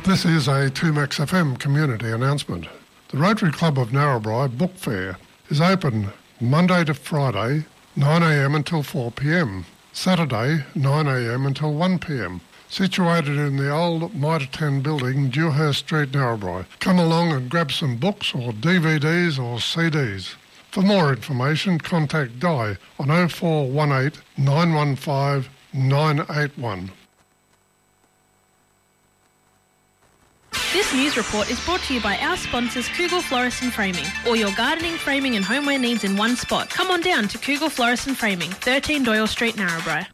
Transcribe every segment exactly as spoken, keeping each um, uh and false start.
This is a two Max F M community announcement. The Rotary Club of Narrabri Book Fair is open Monday to Friday, nine a m until four p m, Saturday, nine a m until one p m, situated in the old Mitre ten building, Dewhurst Street, Narrabri. Come along and grab some books or D V Ds or C Ds. For more information, contact Guy on oh four one eight, nine one five, nine eight one. This news report is brought to you by our sponsors Kugel Florist and Framing. All your gardening, framing and homeware needs in one spot. Come on down to Kugel Florist and Framing, thirteen Doyle Street, Narrabri.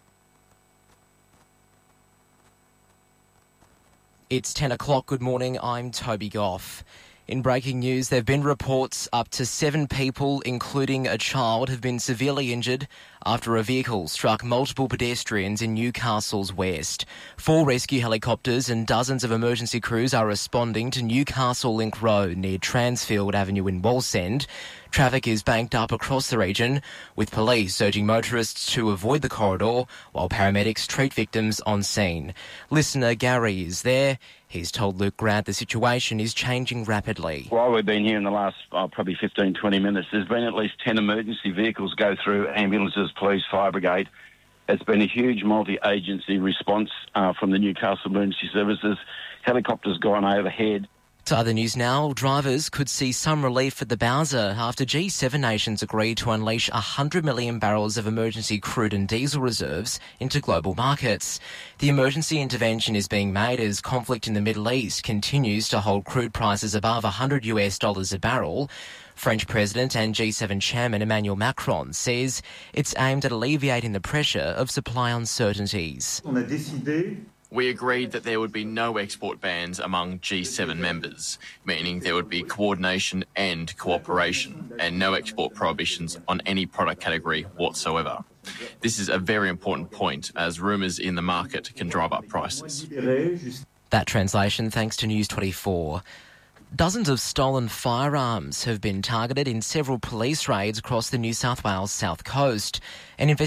It's ten o'clock. Good morning. I'm Toby Goff. In breaking news, there have been reports up to seven people, including a child, have been severely injured after a vehicle struck multiple pedestrians in Newcastle's west. Four rescue helicopters and dozens of emergency crews are responding to Newcastle Link Road near Transfield Avenue in Wallsend. Traffic is banked up across the region, with police urging motorists to avoid the corridor while paramedics treat victims on scene. Listener Gary is there. He's told Luke Grant the situation is changing rapidly. While we've been here in the last oh, probably fifteen, twenty minutes, there's been at least ten emergency vehicles go through, ambulances, police, fire brigade. It's been a huge multi-agency response uh, from the Newcastle Emergency Services. Helicopters gone overhead. To other news now, drivers could see some relief at the Bowser after G seven nations agreed to unleash one hundred million barrels of emergency crude and diesel reserves into global markets. The emergency intervention is being made as conflict in the Middle East continues to hold crude prices above one hundred US dollars a barrel. French President and G seven Chairman Emmanuel Macron says it's aimed at alleviating the pressure of supply uncertainties. On a décidé We agreed that there would be no export bans among G seven members, meaning there would be coordination and cooperation, and no export prohibitions on any product category whatsoever. This is a very important point, as rumours in the market can drive up prices. That translation thanks to News twenty-four. Dozens of stolen firearms have been targeted in several police raids across the New South Wales south coast. An investigation